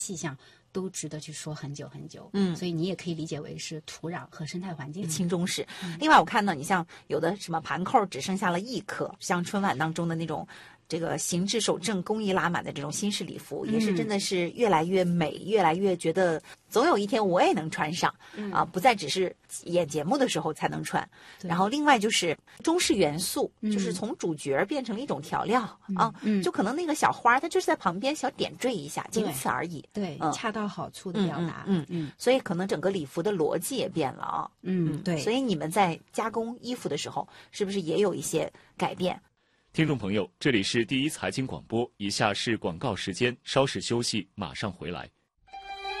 细项都值得去说很久很久。所以你也可以理解为是土壤和生态环境轻中式。另外我看到你像有的什么盘扣只剩下了1克，像春晚当中的那种这个形制守正工艺拉满的这种新式礼服，也是真的是越来越美，越来越觉得总有一天我也能穿上不再只是演节目的时候才能穿。然后另外就是中式元素，就是从主角变成了一种调料就可能那个小花它就是在旁边小点缀一下，仅此而已。 对，恰到好处的表达。 所以可能整个礼服的逻辑也变了啊。 对。 所以你们在加工衣服的时候，是不是也有一些改变？ 听众朋友，这里是第一财经广播，以下是广告时间，稍事休息，马上回来。